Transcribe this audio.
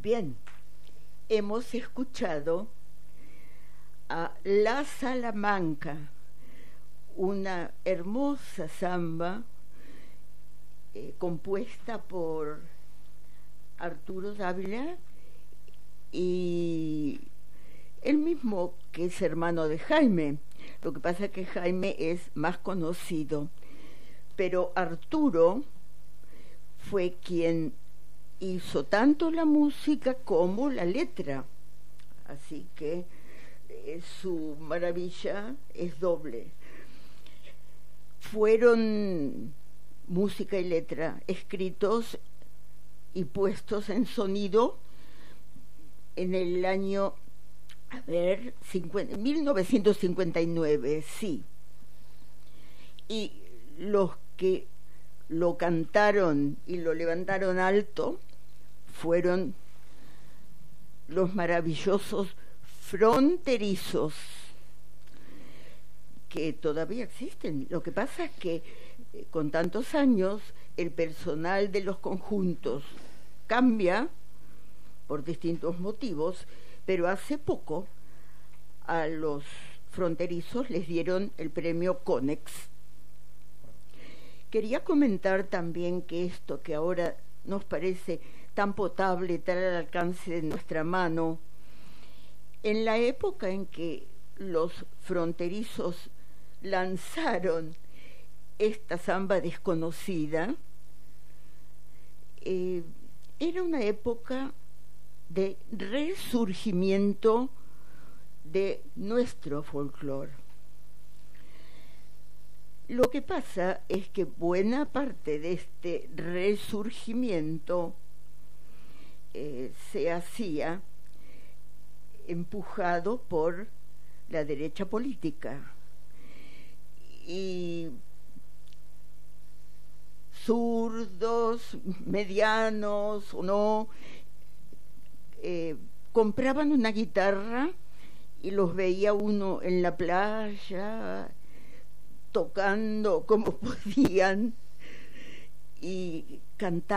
Bien, hemos escuchado a La Salamanca, una hermosa samba compuesta por Arturo Dávila y él mismo, que es hermano de Jaime. Lo que pasa es que Jaime es más conocido, pero Arturo fue quien hizo tanto la música como la letra, así que su maravilla es doble. Fueron música y letra escritos y puestos en sonido en el año 1959, sí. Y los que lo cantaron y lo levantaron alto fueron los maravillosos Fronterizos, que todavía existen. Lo que pasa es que con tantos años el personal de los conjuntos cambia por distintos motivos, pero hace poco a los Fronterizos les dieron el premio Conex. Quería comentar también que esto que ahora nos parece tan potable, tan al alcance de nuestra mano, en la época en que los Fronterizos lanzaron esta samba desconocida, era una época de resurgimiento de nuestro folclore. Lo que pasa es que buena parte de este resurgimiento se hacía empujado por la derecha política y zurdos, medianos o no, compraban una guitarra y los veía uno en la playa tocando como podían y cantando